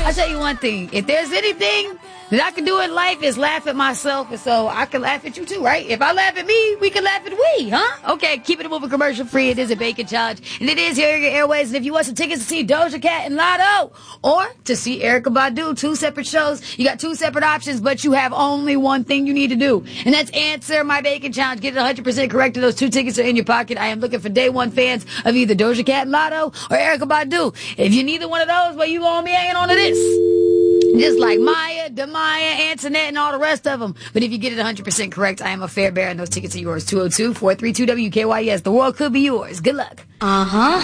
I'll tell you one thing. If there's anything that I can do in life is laugh at myself, and so I can laugh at you too, right? If I laugh at me, we can laugh at we, huh? Okay, keep it moving commercial free. It is a Bacon Challenge, and it is here in your airways. And if you want some tickets to see Doja Cat and Lotto, or to see Erykah Badu, 2 separate shows, you got 2 separate options, but you have only one thing you need to do, and that's answer my Bacon Challenge. Get it 100% correct, and those 2 tickets are in your pocket. I am looking for day one fans of either Doja Cat and Lotto or Erykah Badu. If you're neither one of those, well, you gonna be hanging on to this. Just like Maya, Demaya, Antoinette, and all the rest of them. But if you get it 100% correct, I am a fair bear, and those tickets are yours. 202-432-WKYS. The world could be yours. Good luck. Uh-huh.